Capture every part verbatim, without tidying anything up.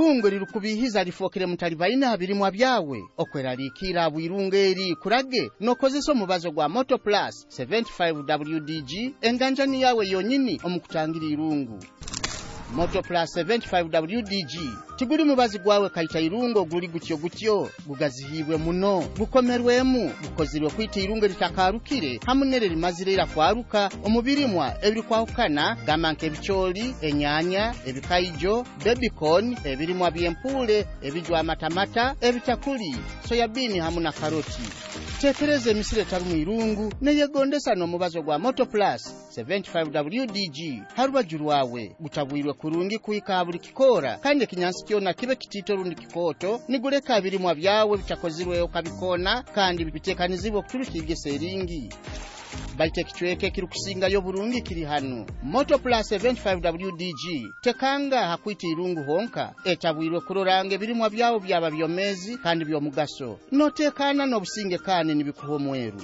irungo lirukubihiza lifokere mutalibaina habilimwa byawe okweraliikira bwirungo eri kurage nokozesa omubazo gwa Moto Plus seventy-five W D G enganjani yawe yonyini omukutangira irungu. Moto Plus seventy-five W D G tiguli mubazi gwawe kaita irungo guli gutyo gutyo gugazihibwe muno gukomerwemu gukozirwe kwita irungo litakarukire hamunere limazirira kwaruka omubirimwa ebiri kwahukana gamanke ebicholi enyanya ebikaijo babycon ebirimwa byempule ebijwa matamata ebitakuli soyabini hamuna karoti. Tekereze misire taru mwirungu neyegondesa no mubazo gwa Moto Plus seventy-five W D G haruba juruwawe gutabwirwe kurungi kuika buli kikora kandi kinyansi kyona kibe kitito rundi kikoto nigureka birimwa byawe bitakozirwe okabikona kandi bitekanizibwe kuturukibye seringi. Baite kichweke kirukusinga yo burungi kiri hano. Moto Plus seventy-five W D G tekanga hakwiti irungu honka etabwirwe kurorange birimwa byawo byaba byomezi kandi byo mugaso notekana no businge kane nibikuhomweru.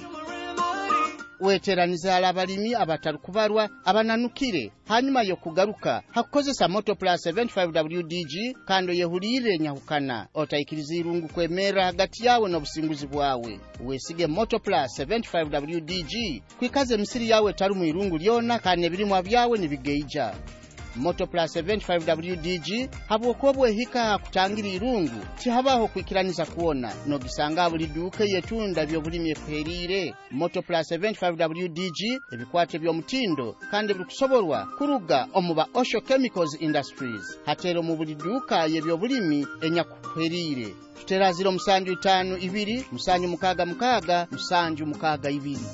Weteraniza abalimi abatarukubarwa abananukire hanyuma yo kugaruka hakozesa Moto Plus seventy-five W D G kando yehurire nyahukana otayikiriza irungu kwemera hagati yawe no businguzi bwawe. Wesige Moto Plus seventy-five W D G kwikaze misiri yawe taru mu irungu lyona kane birimwa byawe nibigeija. Moto Plus seventy-five W D G habwokobwe hika kutangira irungu tihabaho kwikiraniza kuona no gisanga buli duke yetunda byo bulimye kwerire. Moto Plus seventy-five W D G ebikwate byo mutindo kandi bikusoborwa kuruga omuba Osho Chemicals Industries hatero mu buli duka yebyo bulimi enya kwerire. Tutera zero musanju itanu ibiri musanju mukaga mukaga musanju mukaga ibiri.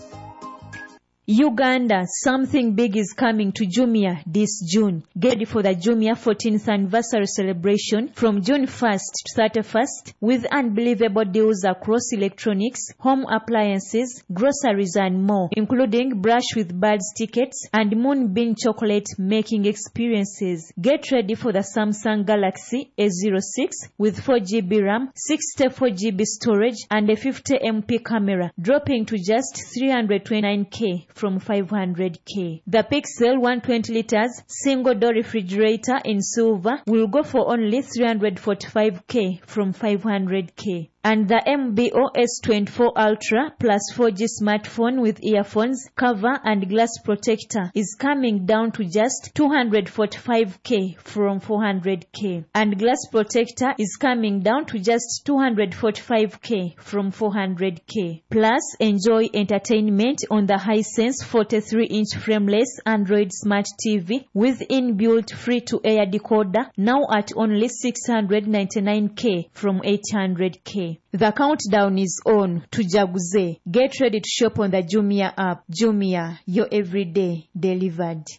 Uganda, something big is coming to Jumia this June. Get ready for the Jumia fourteenth anniversary celebration from June first to thirty-first with unbelievable deals across electronics, home appliances, groceries and more, including Brush with Birds tickets and Moonbeam chocolate making experiences. Get ready for the Samsung Galaxy A zero six with four G B RAM, sixty-four G B storage and a fifty megapixel camera, dropping to just three hundred twenty-nine thousand from five hundred thousand. The Pixel one hundred twenty liters single door refrigerator in silver will go for only three hundred forty-five thousand from five hundred thousand. And the M B O S twenty-four Ultra plus four G smartphone with earphones, cover and glass protector is coming down to just two hundred forty-five thousand from four hundred thousand. And glass protector is coming down to just two hundred forty-five thousand from four hundred thousand. Plus, enjoy entertainment on the Hisense forty-three inch frameless Android Smart T V with inbuilt free-to-air decoder now at only six hundred ninety-nine thousand from eight hundred thousand. The countdown is on to Jaguze. Get ready to shop on the Jumia app. Jumia, your everyday delivered.